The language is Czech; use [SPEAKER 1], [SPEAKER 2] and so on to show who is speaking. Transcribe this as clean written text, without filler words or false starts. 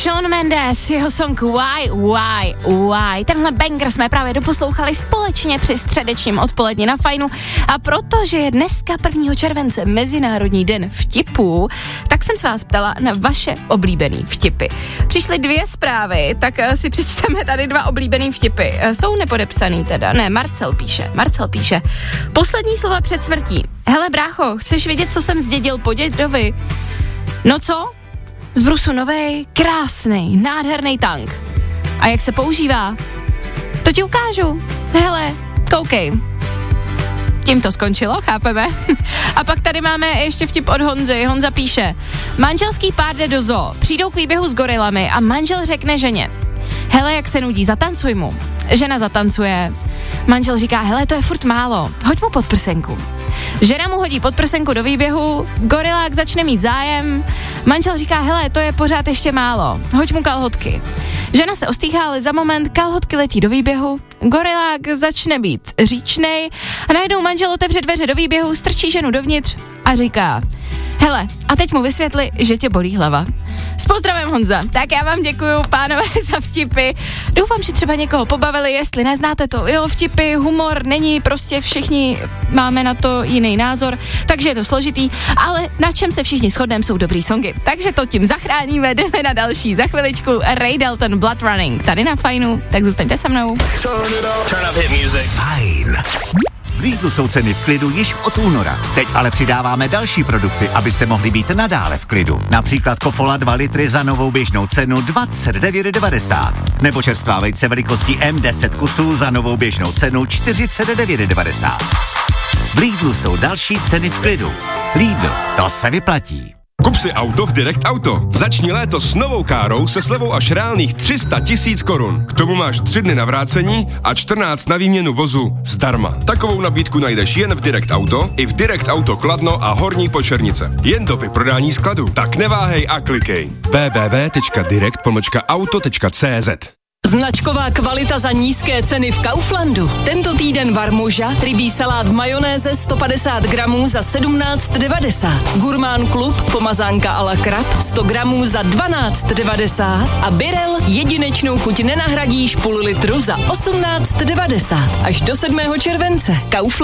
[SPEAKER 1] Shawn Mendes, jeho song Why. Tenhle banger jsme právě doposlouchali společně při středečním odpoledni na Fajnu a protože je dneska 1. července Mezinárodní den vtipů, tak jsem se vás ptala na vaše oblíbený vtipy. Přišly 2 zprávy, tak si přečteme tady 2 oblíbený vtipy. Jsou nepodepsaný teda, ne, Marcel píše. Poslední slova před smrtí. Hele brácho, chceš vědět, co jsem zdědil po dědovi? No co? Z brusu novej, krásnej, nádherný tank. A jak se používá? To ti ukážu. Hele, koukej. Tím to skončilo, chápeme? A pak tady máme ještě vtip od Honzy. Honza píše, manželský pár jde do zoo, přijdou k výběhu s gorilami a manžel řekne ženě, hele, jak se nudí, zatancuj mu. Žena zatancuje. Manžel říká, hele, to je furt málo, hoď mu podprsenku. Žena mu hodí podprsenku do výběhu, gorilák začne mít zájem, manžel říká, hele, to je pořád ještě málo, hoď mu kalhotky. Žena se ostýchá, ale za moment kalhotky letí do výběhu, gorilák začne být říčnej a najednou manžel otevře dveře do výběhu, strčí ženu dovnitř a říká, hele, a teď mu vysvětli, že tě bolí hlava. S pozdravem Honza. Tak já vám děkuju, pánové, za vtipy. Doufám, že třeba někoho pobavili, jestli neznáte to. Jo, vtipy, humor není, prostě všichni máme na to jiný názor, takže je to složitý, ale na čem se všichni shodneme, jsou dobrý songy. Takže to tím zachráníme, jdeme na další. Za chviličku Ray Dalton, Blood Running, tady na Fajnu, tak zůstaňte se mnou.
[SPEAKER 2] Turn up hit music.
[SPEAKER 3] Fajn. V Lidlu jsou ceny v klidu již od února. Teď ale přidáváme další produkty, abyste mohli být nadále v klidu. Například Kofola 2 litry za novou běžnou cenu 29,90. Nebo čerstvá vejce velikostí M10 kusů za novou běžnou cenu 49,90. V Lidlu jsou další ceny v klidu. Lidl, to se vyplatí.
[SPEAKER 4] Kup si auto v Direct Auto. Začni léto s novou károu se slevou až reálných 300 000 korun. K tomu máš 3 dny na vrácení a 14 na výměnu vozu zdarma. Takovou nabídku najdeš jen v Direct Auto, i v Direct Auto Kladno a Horní Počernice. Jen do vyprodání skladu. Tak neváhej a klikej. www.direct-auto.cz.
[SPEAKER 5] Značková kvalita za nízké ceny v Kauflandu. Tento týden Varmuža, rybí salát v majonéze 150 gramů za 17,90. Gurmán Klub, pomazánka a la krab 100 gramů za 12,90. A Birel, jedinečnou chuť nenahradíš půl litru za 18,90. Až do 7. července. Kaufland.